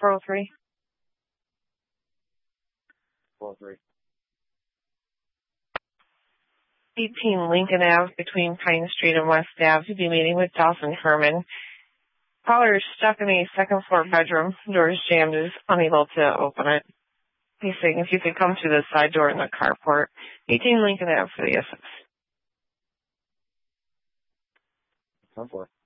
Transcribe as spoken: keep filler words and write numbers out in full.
four oh three. four oh three. eighteen Lincoln Avenue between Pine Street and West Ave. You'll be meeting with Dawson Herman. Caller is stuck in a second floor bedroom. Door is jammed, is unable to open it. He's saying if you could come through the side door in the carport. eighteen Lincoln Avenue for the S S. Come for it.